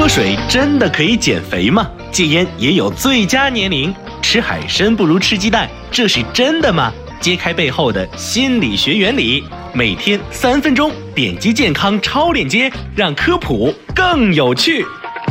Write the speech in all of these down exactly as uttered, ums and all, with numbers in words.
脱水真的可以减肥吗？戒烟也有最佳年龄，吃海参不如吃鸡蛋，这是真的吗？揭开背后的心理学原理，每天三分钟，点击健康超链接，让科普更有趣。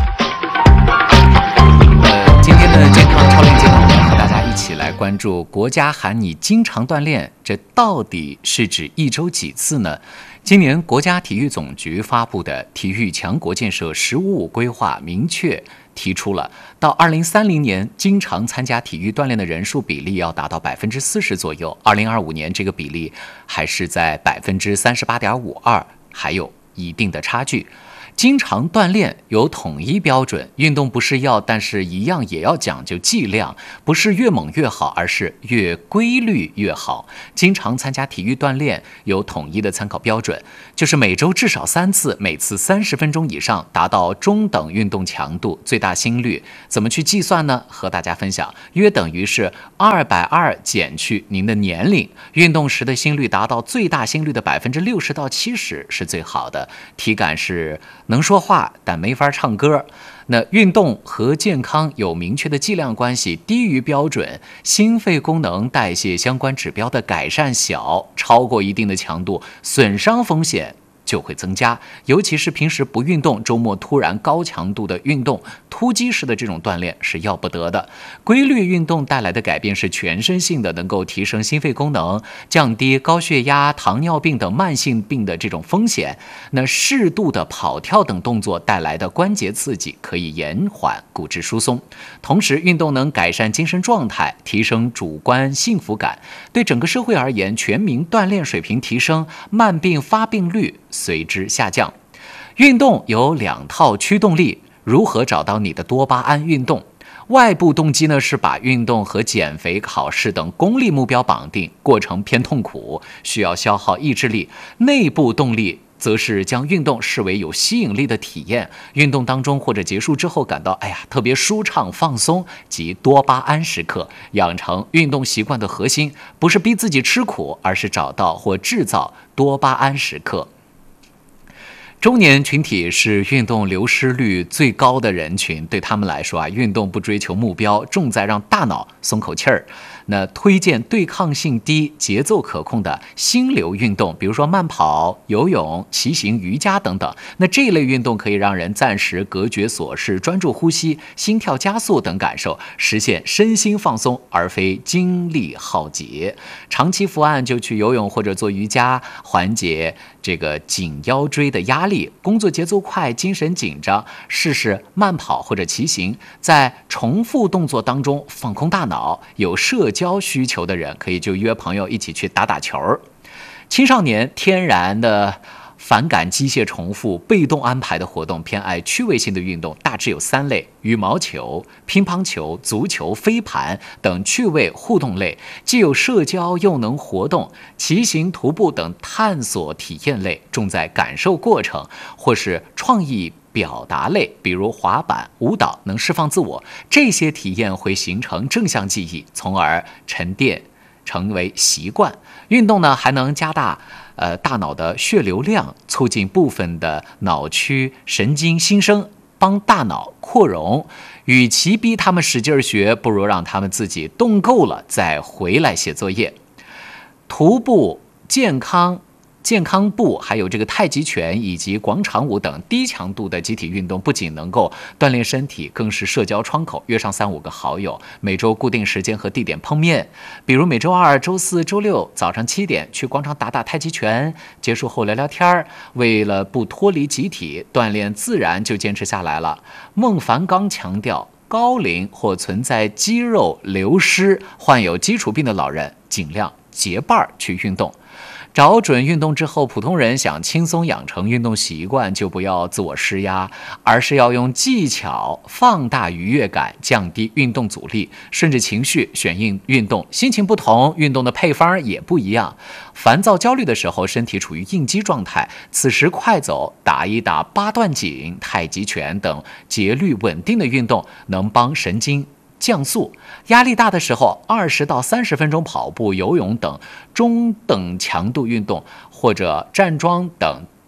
呃，今天的健康超链接呢，我们和大家一起来关注国家喊你经常锻炼，这到底是指一周几次呢？今年国家体育总局发布的体育强国建设“十五五”规划明确提出了，到二零三零年，经常参加体育锻炼的人数比例要达到百分之四十左右。二零二五年这个比例还是在百分之三十八点五二，还有一定的差距。经常锻炼有统一标准，运动不是药，但是一样也要讲究剂量，不是越猛越好，而是越规律越好。经常参加体育锻炼有统一的参考标准，就是每周至少三次，每次三十分钟以上，达到中等运动强度，最大心率。怎么去计算呢？和大家分享，约等于是二百二减去您的年龄，运动时的心率达到最大心率的百分之六十到七十是最好的。体感是能说话但没法唱歌。那运动和健康有明确的剂量关系，低于标准，心肺功能代谢相关指标的改善小，超过一定的强度，损伤风险就会增加。尤其是平时不运动，周末突然高强度的运动，突击式的这种锻炼是要不得的。规律运动带来的改变是全身性的，能够提升心肺功能，降低高血压、糖尿病等慢性病的这种风险。那适度的跑跳等动作带来的关节刺激可以延缓骨质疏松。同时，运动能改善精神状态，提升主观幸福感。对整个社会而言，全民锻炼水平提升，慢病发病率随之下降。运动有两套驱动力，如何找到你的多巴胺运动？外部动机呢，是把运动和减肥、考试等功利目标绑定，过程偏痛苦，需要消耗意志力。内部动力则是将运动视为有吸引力的体验，运动当中或者结束之后感到哎呀特别舒畅放松，即多巴胺时刻。养成运动习惯的核心不是逼自己吃苦，而是找到或制造多巴胺时刻。中年群体是运动流失率最高的人群，对他们来说啊，运动不追求目标，重在让大脑松口气儿。那推荐对抗性低、节奏可控的心流运动，比如说慢跑、游泳、骑行、瑜伽等等。那这一类运动可以让人暂时隔绝琐事，专注呼吸、心跳加速等感受，实现身心放松，而非精力耗竭。长期伏案就去游泳或者做瑜伽，缓解这个颈腰椎的压力。工作节奏快，精神紧张，试试慢跑或者骑行，在重复动作当中放空大脑。有社交需求的人可以就约朋友一起去打打球。青少年天然的反感机械重复、被动安排的活动，偏爱趣味性的运动，大致有三类：羽毛球、乒乓球、足球、飞盘等趣味互动类，既有社交又能活动；骑行、徒步等探索体验类，重在感受过程；或是创意表达类，比如滑板、舞蹈，能释放自我。这些体验会形成正向记忆，从而沉淀成为习惯。运动呢，还能加大呃大脑的血流量，促进部分的脑区神经新生，帮大脑扩容。与其逼他们使劲学，不如让他们自己动够了再回来写作业。徒步、健康健康步，还有这个太极拳以及广场舞等低强度的集体运动，不仅能够锻炼身体，更是社交窗口。约上三五个好友，每周固定时间和地点碰面，比如每周二、周四、周六早上七点去广场打打太极拳，结束后聊聊天。为了不脱离集体，锻炼自然就坚持下来了。孟凡刚强调，高龄或存在肌肉流失、患有基础病的老人，尽量结伴去运动。找准运动之后，普通人想轻松养成运动习惯，就不要自我施压，而是要用技巧放大愉悦感，降低运动阻力，顺着情绪选应运动。心情不同，运动的配方也不一样。烦躁焦虑的时候，身体处于应激状态，此时快走、打一打八段锦、太极拳等节律稳定的运动，能帮神经降速。压力大的时候，二十到三十分钟跑步、游泳等中等强度运动，或者站桩等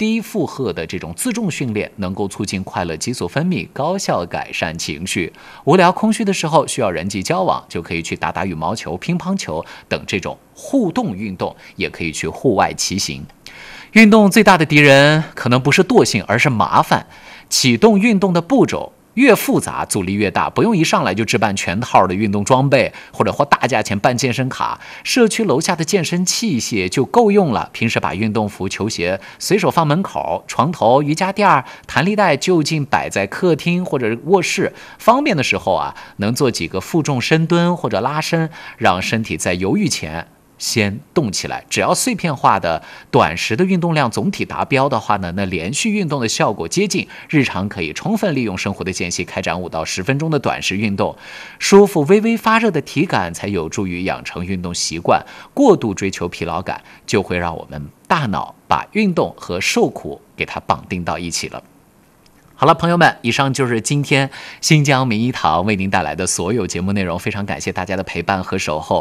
低负荷的这种自重训练能够促进快乐激素分泌，高效改善情绪。无聊空虚的时候需要人际交往，就可以去打打羽毛球、乒乓球等这种互动运动，也可以去户外骑行。运动最大的敌人可能不是惰性，而是麻烦。启动运动的步骤越复杂，阻力越大，不用一上来就置办全套的运动装备，或者花大价钱办健身卡，社区楼下的健身器械就够用了。平时把运动服、球鞋随手放门口，床头、瑜伽垫、弹力带就近摆在客厅或者卧室，方便的时候啊，能做几个负重深蹲或者拉伸，让身体在犹豫前先动起来。只要碎片化的短时的运动量总体达标的话呢，那连续运动的效果接近，日常可以充分利用生活的间隙开展五到十分钟的短时运动，舒服微微发热的体感才有助于养成运动习惯。过度追求疲劳感，就会让我们大脑把运动和受苦给它绑定到一起了。好了，朋友们，以上就是今天新疆名医堂为您带来的所有节目内容，非常感谢大家的陪伴和守候。